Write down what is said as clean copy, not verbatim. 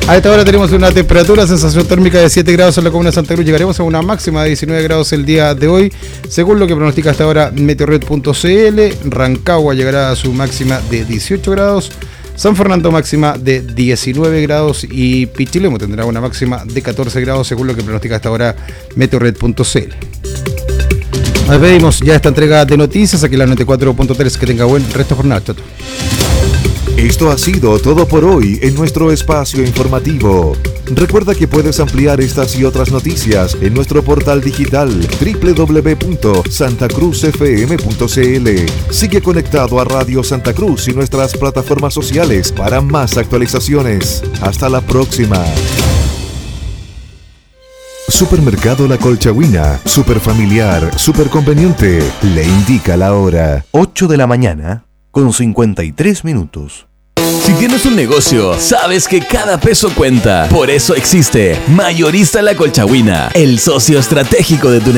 A esta hora tenemos una temperatura, sensación térmica de 7 grados en la comuna de Santa Cruz. Llegaremos a una máxima de 19 grados el día de hoy, según lo que pronostica hasta ahora Meteorred.cl. Rancagua llegará a su máxima de 18 grados. San Fernando máxima de 19 grados y Pichilemu tendrá una máxima de 14 grados, según lo que pronostica hasta ahora Meteorred.cl. Nos despedimos ya esta entrega de noticias, aquí en la 94.3. Que tenga buen resto de jornada, chato. Esto ha sido todo por hoy en nuestro espacio informativo. Recuerda que puedes ampliar estas y otras noticias en nuestro portal digital www.santacruzfm.cl. Sigue conectado a Radio Santa Cruz y nuestras plataformas sociales para más actualizaciones. Hasta la próxima. Supermercado La Colchagüina, super familiar, super conveniente, le indica la hora. 8 de la mañana con 53 minutos. Si tienes un negocio, sabes que cada peso cuenta. Por eso existe Mayorista La Colchagüina, el socio estratégico de tu negocio.